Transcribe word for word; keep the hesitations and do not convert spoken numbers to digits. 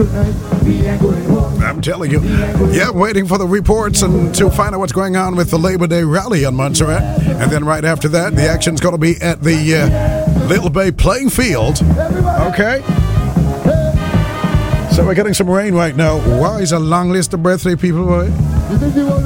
I'm telling you. Yeah, waiting for the reports and to find out what's going on with the Labor Day rally on Montserrat. And then right after that, the action's going to be at the uh, Little Bay playing field. Okay? So we're getting some rain right now. Why is a long list of birthday people, boy?